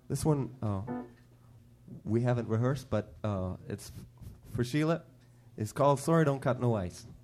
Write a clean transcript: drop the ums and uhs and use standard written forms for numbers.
This one we haven't rehearsed, but it's for Sheila. It's called Sorry Don't Cut No Ice.